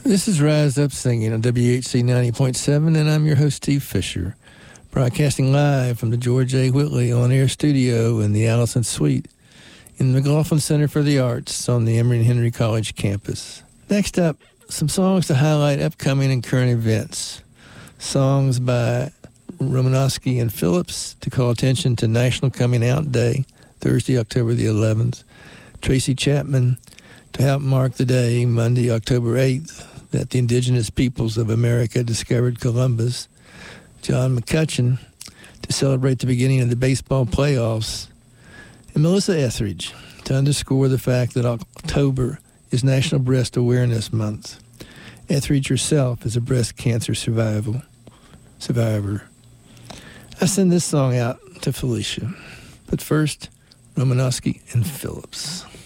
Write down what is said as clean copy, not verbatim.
This is Rise Up Singing on WHC 90.7, and I'm your host, Steve Fisher, broadcasting live from the George A. Whitley on-air studio in the Allison Suite in the McLaughlin Center for the Arts on the Emory and Henry College campus. Next up, some songs to highlight upcoming and current events. Songs by Romanowski and Phillips to call attention to National Coming Out Day, Thursday, October the 11th. Tracy Chapman to help mark the day, Monday, October 8th, that the indigenous peoples of America discovered Columbus. John McCutcheon to celebrate the beginning of the baseball playoffs. And Melissa Etheridge to underscore the fact that October is National Breast Awareness Month. Etheridge herself is a breast cancer survivor. I send this song out to Felicia. But first, Romanowski and Phillips.